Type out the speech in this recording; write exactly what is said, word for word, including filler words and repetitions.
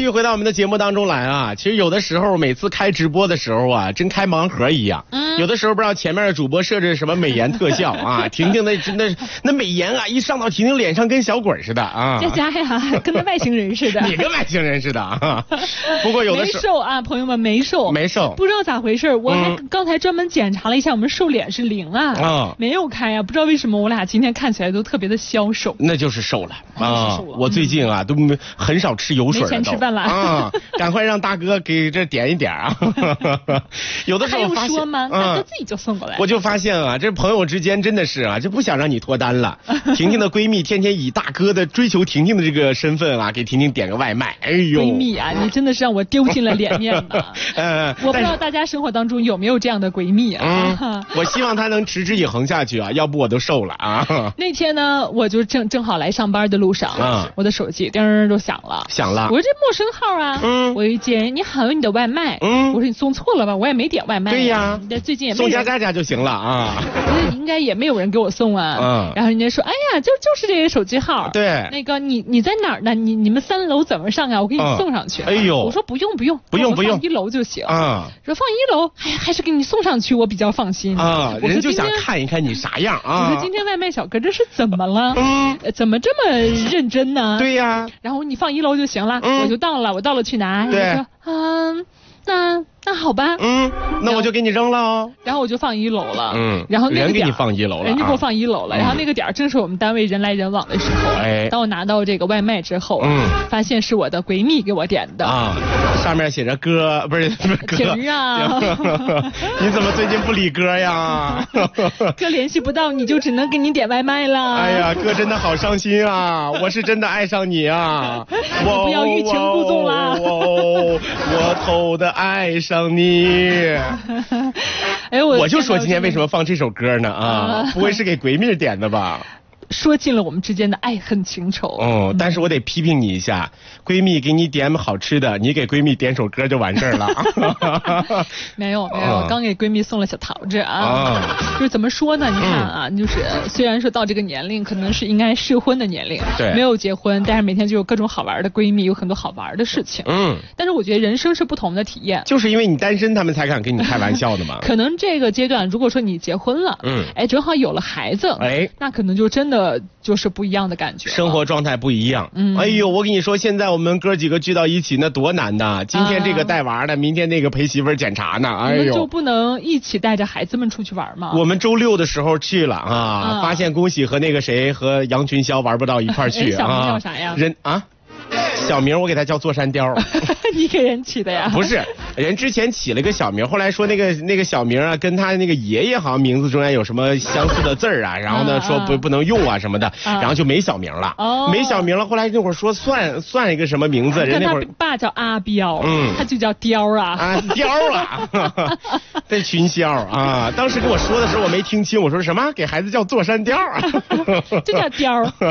续回到我们的节目当中来啊！其实有的时候每次开直播的时候啊，真开盲盒一样。嗯，有的时候不知道前面的主播设置什么美颜特效啊，婷婷那真的那美颜啊，一上到婷婷脸上跟小鬼似的啊。 佳佳呀，跟那外星人似的。 你跟外星人似的啊！不过有的时候没瘦啊，朋友们没瘦， 没瘦， 不知道咋回事。我还刚才专门检查了一下，我们瘦脸是零啊，啊没有开啊，不知道为什么我俩今天看起来都特别的消瘦。 那就是瘦了啊！我最近啊都很少吃油水了， 没钱吃饭了啊！赶快让大哥给这点一点啊！有的时候发现， 还用说吗？大哥自己就送过来。 我就发现啊，这朋友之间真的是啊，就不想让你脱单了。婷婷的闺蜜天天以大哥的追求婷婷的这个身份啊，给婷婷点个外卖。哎呦， 闺蜜啊，你真的是让我丢尽了脸面的。嗯，我不知道大家生活当中有没有这样的闺蜜啊？ 嗯，我希望她能持之以恒下去啊，要不我都瘦了啊。 那天呢，我就正正好来上班的路上，嗯、我的手机叮儿就响了， 响了。 我说这陌生号啊，嗯，我一接，你好，有你的外卖，嗯，我说你送错了吧，我也没点外卖、啊。 对呀， 最近也没送家家家就行了啊。 应该也没有人给我送啊。嗯，然后人家说，哎呀，就就是这个手机号。 对， 那个你你在哪儿呢？你你们三楼怎么上啊？我给你送上去。嗯、 哎呦， 我说不用不用不用不用， 放一楼就行。啊、嗯，说放一楼，还还是给你送上去，我比较放心啊。人就想看一看你啥样啊。 我说今天外卖小哥这是怎么了？嗯，怎么这么认真呢？ 对呀。 然后你放一楼就行了，嗯、我就到了，我到了去拿。 对。 说嗯，那。那好吧， 嗯，那我就给你扔了哦。 然后我就放一楼了， 嗯， 然后那个人给你放一楼了， 人就给我放一楼了。然后那个点儿正是我们单位人来人往的时候。哎，当我拿到这个外卖之后，嗯，发现是我的闺蜜给我点的啊，上面写着哥，不是不是哥婷啊， 你怎么最近不理哥呀？ 哥联系不到你就只能给你点外卖了。 哎呀，哥真的好伤心啊！我是真的爱上你啊！ 我不要欲擒故纵啦！ 我我偷的爱上。你， 哎我我就说今天为什么放这首歌呢啊？不会是给闺蜜点的吧？ 说尽了我们之间的爱恨情仇。 哦，但是我得批评你一下，闺蜜给你点好吃的，你给闺蜜点首歌就完事儿了。 没有没有，刚给闺蜜送了小桃子啊。就是怎么说呢？你看啊，就是虽然说到这个年龄，可能是应该适婚的年龄， 对， 没有结婚，但是每天就有各种好玩的闺蜜，有很多好玩的事情。嗯，但是我觉得人生是不同的体验。 就是因为你单身，他们才敢跟你开玩笑的嘛。 可能这个阶段，如果说你结婚了，嗯，哎，正好有了孩子，哎，那可能就真的。就是不一样的感觉， 生活状态不一样。嗯，哎呦，我跟你说，现在我们哥几个聚到一起，那多难呐！今天这个带娃的，明天那个陪媳妇儿检查呢。哎呦， 你们就不能一起带着孩子们出去玩吗？ 我们周六的时候去了啊，啊发现恭喜和那个谁和杨群霄玩不到一块儿去啊。 小名叫啥呀？ 人啊。小名我给他叫座山雕。 你给人起的呀？ 不是，人之前起了个小名，后来说那个那个小名啊，跟他那个爷爷好像名字中间有什么相似的字儿啊，然后呢说不不能用啊什么的，然后就没小名了。哦，没小名了。后来那会儿说算算一个什么名字，人那会儿爸叫阿彪，嗯，他就叫雕啊。 啊，雕啊，这群霄啊，当时跟我说的时候我没听清，我说什么？给孩子叫座山雕啊？ 这叫雕。